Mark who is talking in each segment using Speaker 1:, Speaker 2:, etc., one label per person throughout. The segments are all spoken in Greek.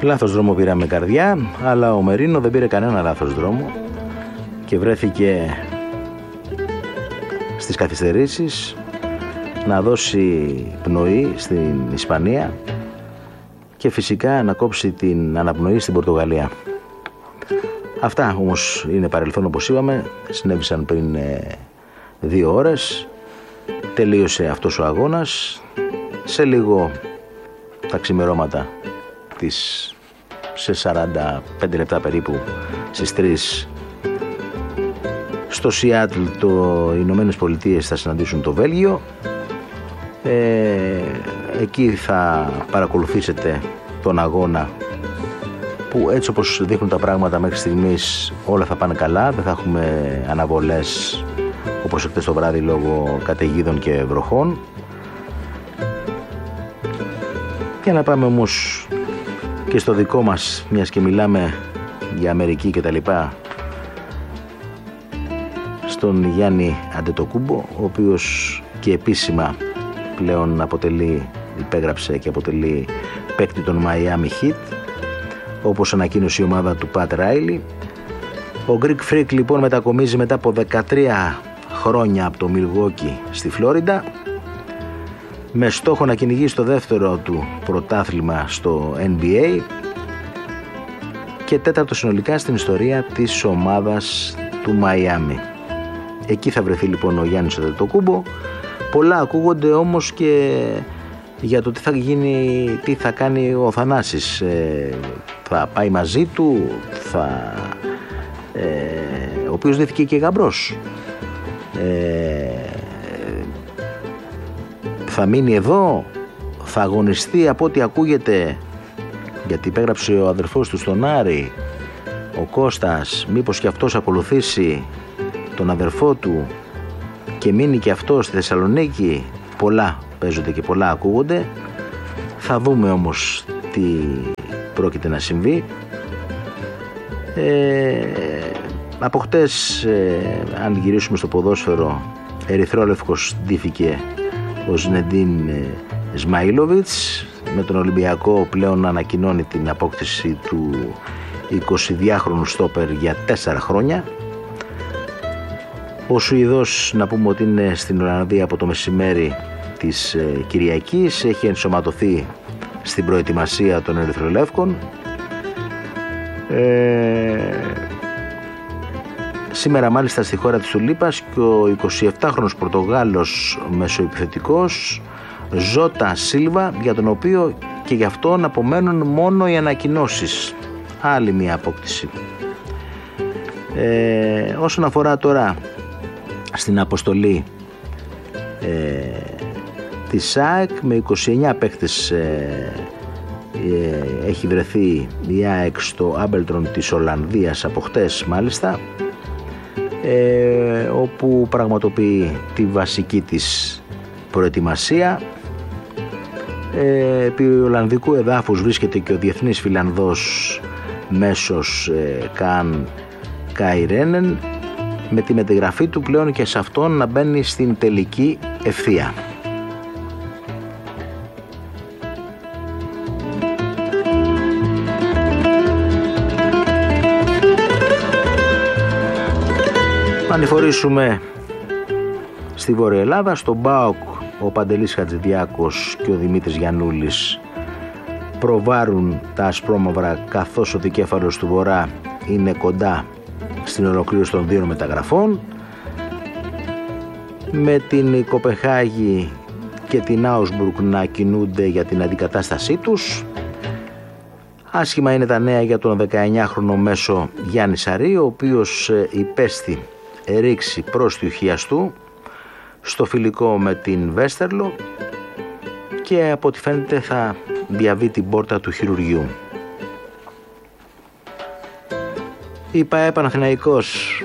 Speaker 1: Λάθος δρόμο πήραμε καρδιά, αλλά ο Μερίνο δεν πήρε κανένα λάθος δρόμο και βρέθηκε στις καθυστερήσεις να δώσει πνοή στην Ισπανία και φυσικά να κόψει την αναπνοή στην Πορτογαλία. Αυτά όμως είναι παρελθόν, όπως είπαμε, συνέβησαν πριν 2 ώρες. Τελείωσε αυτός ο αγώνας. Σε λίγο τα ξημερώματα σε 45 λεπτά περίπου στις 3 στο Σιάτλ οι Ηνωμένες Πολιτείες θα συναντήσουν το Βέλγιο. Εκεί θα παρακολουθήσετε τον αγώνα που έτσι όπως δείχνουν τα πράγματα μέχρι στιγμής όλα θα πάνε καλά, δεν θα έχουμε αναβολές όπως χτες το βράδυ λόγω καταιγίδων και βροχών. Για να πάμε όμως και στο δικό μας, μιας και μιλάμε για Αμερική και τα λοιπά, στον Γιάννη Αντετοκούμπο, ο οποίος και επίσημα πλέον υπέγραψε και αποτελεί παίκτη των Miami Heat, όπως ανακοίνωσε η ομάδα του Pat Riley. Ο Greek Freak λοιπόν μετακομίζει μετά από 13 χρόνια από το Milwaukee στη Φλόριντα, με στόχο να κυνηγήσει το δεύτερο του πρωτάθλημα στο NBA και 4ο συνολικά στην ιστορία της ομάδας του Miami. Εκεί θα βρεθεί λοιπόν ο Γιάννης Αντετοκούμπο. Πολλά ακούγονται όμως και για το τι θα γίνει, τι θα κάνει ο Θανάσης. Θα πάει μαζί του, ο οποίος δέθηκε και γαμπρός. Θα μείνει εδώ, θα αγωνιστεί από ό,τι ακούγεται, γιατί υπέγραψε ο αδερφός του στον Άρη, ο Κώστας, μήπως και αυτός ακολουθήσει τον αδερφό του και μείνει και αυτός στη Θεσσαλονίκη. Πολλά παίζονται και πολλά ακούγονται. Θα δούμε όμως τι πρόκειται να συμβεί. Από χτες, αν γυρίσουμε στο ποδόσφαιρο, ερυθρόλευκος ντύθηκε ο Ζινεντίν Σμαΐλοβιτς, με τον Ολυμπιακό πλέον ανακοινώνει την απόκτηση του 22χρονου στόπερ για 4 χρόνια. Ο Σουηδός, να πούμε ότι είναι στην Ολλανδία από το μεσημέρι της Κυριακής, έχει ενσωματωθεί στην προετοιμασία των ερυθρολεύκων. Σήμερα μάλιστα στη χώρα της Τουλίπας και ο 27χρονος Πορτογάλος μεσοεπιθετικός Ζώτα Σίλβα, για τον οποίο και γι' αυτόν απομένουν μόνο οι ανακοινώσεις. Άλλη μια απόκτηση. Όσον αφορά τώρα στην αποστολή της ΑΕΚ, με 29 παίκτες έχει βρεθεί η ΑΕΚ στο Άμπελτρον της Ολλανδίας από χτες μάλιστα, όπου πραγματοποιεί τη βασική της προετοιμασία. Επί Ολλανδικού εδάφους βρίσκεται και ο διεθνής Φιλανδός μέσος Καν Καϊρένεν, με τη μεταγραφή του πλέον και σε αυτόν να μπαίνει στην τελική ευθεία. Ανηφορήσουμε στη Βόρεια Ελλάδα. Στον ΠΑΟΚ ο Παντελής Χατζηδιάκος και ο Δημήτρης Γιαννούλης προβάρουν τα ασπρόμαυρα, καθώς ο δικέφαλος του Βορρά είναι κοντά στην ολοκλήρωση των 2 μεταγραφών, με την Κοπεχάγη και την Άουσμπουργκ να κινούνται για την αντικατάστασή τους. Άσχημα είναι τα νέα για τον 19χρονο μέσο Γιάννη Σαρή, ο οποίος υπέστη ρήξη πρόστιου χιαστού στο φιλικό με την Βέστερλο και από ό,τι φαίνεται θα διαβεί την πόρτα του χειρουργείου. Η ΠΑΕ Παναθηναϊκός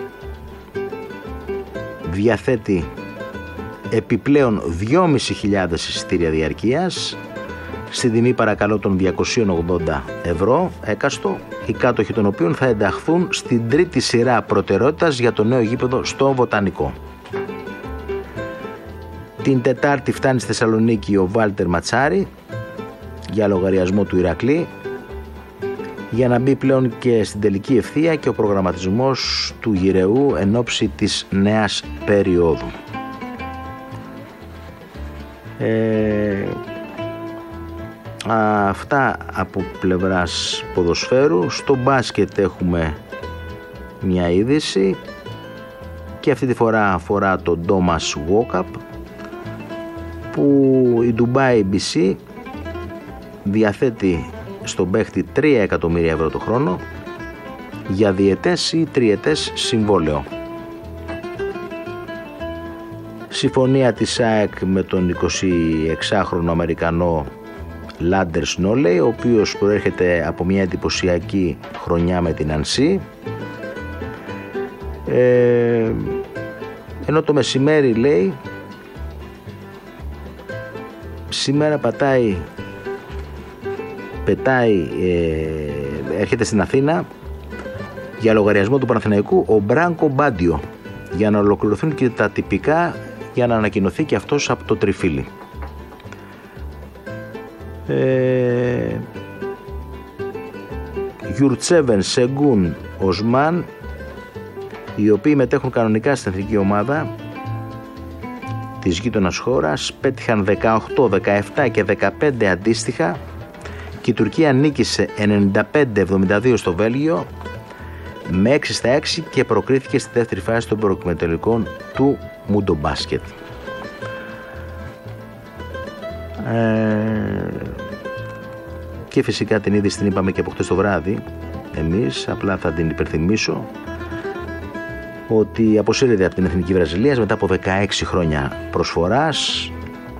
Speaker 1: διαθέτει επιπλέον 2.500 εισιτήρια διαρκείας στην τιμή παρακαλώ των 280 ευρώ έκαστο, οι κάτοχοι των οποίων θα ενταχθούν στην τρίτη σειρά προτεραιότητας για το νέο γήπεδο στο Βοτανικό. Την Τετάρτη φτάνει στη Θεσσαλονίκη ο Βάλτερ Ματσάρη για λογαριασμό του Ηρακλή, για να μπει πλέον και στην τελική ευθεία και ο προγραμματισμός του γυρεού εν ώψη της νέας περίοδου. Αυτά από πλευράς ποδοσφαίρου. Στο μπάσκετ έχουμε μια είδηση και αυτή τη φορά αφορά τον Thomas Walkup, που η Dubai BC διαθέτει στον παίχτη 3 εκατομμύρια ευρώ το χρόνο για διετές ή τριετές συμβόλαιο. Συμφωνία της ΑΕΚ με τον 26χρονο Αμερικανό Λάντερ Σνόλεϊ, ο οποίος προέρχεται από μια εντυπωσιακή χρονιά με την Ανσί. Ενώ το μεσημέρι, λέει, σήμερα έρχεται στην Αθήνα για λογαριασμό του Παναθηναϊκού ο Μπράνκο Μπάντιο, για να ολοκληρωθούν και τα τυπικά για να ανακοινωθεί και αυτός από το τριφύλι. Γιουρτσέβεν, Σεγκούν, Οσμάν, οι οποίοι μετέχουν κανονικά στην εθνική ομάδα της γείτονας χώρας, πέτυχαν 18, 17 και 15 αντίστοιχα και η Τουρκία νίκησε 95-72 στο Βέλγιο με 6 στα 6 και προκρίθηκε στη δεύτερη φάση των προεκμεταλλικών του Μουντομπάσκετ. Και φυσικά την είδηση την είπαμε και από χτες το βράδυ εμείς, απλά θα την υπενθυμίσω ότι αποσύρεται από την Εθνική Βραζιλίας μετά από 16 χρόνια προσφοράς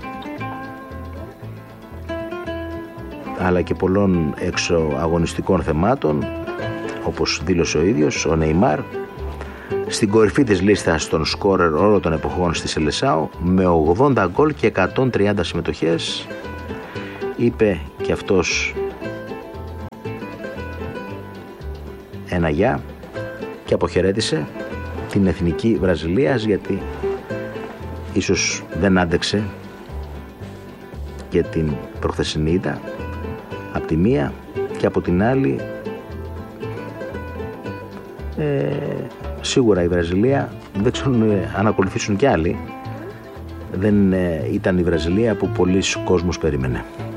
Speaker 1: αλλά και πολλών εξωαγωνιστικών θεμάτων, όπως δήλωσε ο ίδιος ο Νεϊμάρ, στην κορυφή της λίστας των σκόρερ όλων των εποχών στη Σελεσάο με 80 γκολ και 130 συμμετοχές. Είπε και αυτός ένα γεια και αποχαιρέτησε την Εθνική Βραζιλίας, γιατί ίσως δεν άντεξε και την προχθεσινή ήττα από τη μία, και από την άλλη σίγουρα η Βραζιλία, δεν ξέρουν αν ακολουθήσουν κι άλλοι, δεν ήταν η Βραζιλία που πολλοί κόσμος περίμενε.